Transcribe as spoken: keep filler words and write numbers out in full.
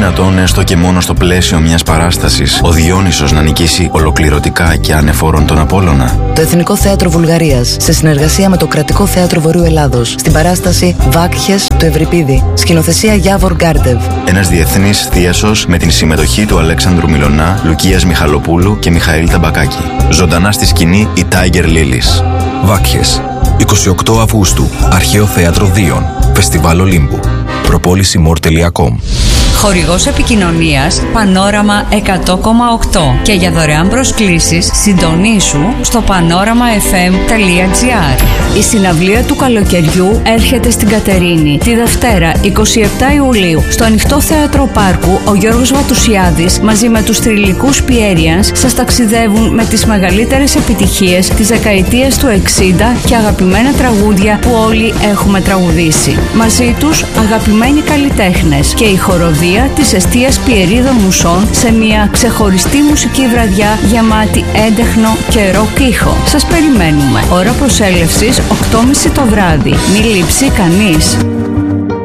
δυνατόν, έστω και μόνο στο πλαίσιο μιας παράστασης, ο Διόνυσος να νικήσει ολοκληρωτικά και ανεφόρον τον Απόλλωνα? Το Εθνικό Θέατρο Βουλγαρίας, σε συνεργασία με το Κρατικό Θέατρο Βορείου Ελλάδος, στην παράσταση Βάκχες του Ευρυπίδη, σκηνοθεσία Γιάβορ Γκάρντεβ. Ένας διεθνής θίασος με την συμμετοχή του Αλέξανδρου Μιλωνά, Λουκίας Μιχαλοπούλου και Μιχαήλ Ταμπακάκη. Ζωντανά στη σκηνή η Tiger Lilies. Βάκχες, εικοστή ογδόη Αυγούστου, Αρχαίο Θέατρο Δίων, Φεστιβάλ Ολύμπου. προπόληση μορ τελεία κομ. Χορηγός επικοινωνίας Πανόραμα εκατό κόμμα οκτώ και για δωρεάν προσκλήσεις συντονίσου στο πανόραμα εφ εμ τελεία τζι άρ. Η συναυλία του καλοκαιριού έρχεται στην Κατερίνη τη Δευτέρα εικοστή εβδόμη Ιουλίου στο Ανοιχτό Θέατρο Πάρκου. Ο Γιώργος Βατουσιάδης μαζί με τους θρυλικούς Πιέριανς σας ταξιδεύουν με τις μεγαλύτερες επιτυχίες της δεκαετίας του εξήντα και αγαπημένα τραγούδια που όλοι έχουμε τραγουδήσει. Μαζί τους αγαπημένοι καλλιτέχνες και η χοροδία της εστίας Πιερίδων Μουσών σε μια ξεχωριστή μουσική βραδιά γεμάτη έντεχνο και ροκ ήχο. Σας περιμένουμε. Ώρα προσέλευσης οκτώ και μισή το βράδυ. Μη λείψει κανείς.